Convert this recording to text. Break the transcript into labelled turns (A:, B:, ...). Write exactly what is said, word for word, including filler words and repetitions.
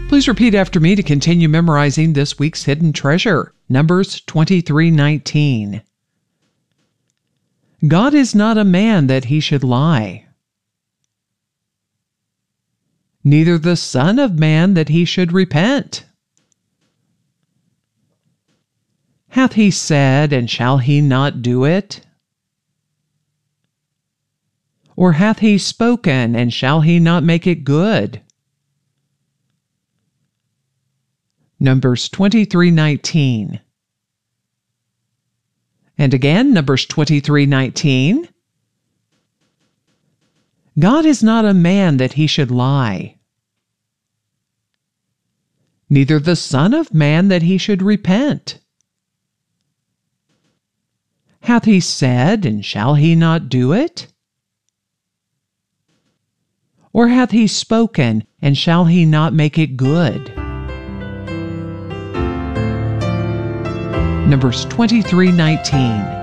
A: Please repeat after me to continue memorizing this week's hidden treasure. Numbers twenty-three nineteen. God is not a man that he should lie, neither the Son of Man that he should repent. Hath he said, and shall he not do it? Or hath he spoken, and shall he not make it good? Numbers twenty-three nineteen. And again, Numbers twenty-three nineteen. God is not a man that he should lie, neither the Son of Man that he should repent. Hath he said, and shall he not do it? Or hath he spoken, and shall he not make it good? Numbers twenty-three nineteen.